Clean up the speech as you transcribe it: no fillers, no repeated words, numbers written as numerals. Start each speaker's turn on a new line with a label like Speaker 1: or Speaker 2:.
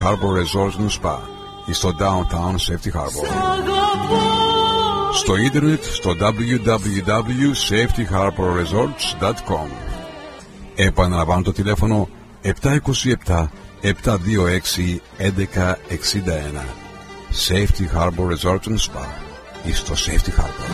Speaker 1: Harbor Resort and Spa στο Downtown Safety Harbor. Στο ίντερνετ στο www.safetyharborresorts.com. Επαναλαμβάνω το τηλέφωνο 727 726 1161. Safety Harbor Resort and Spa στο Safety Harbor.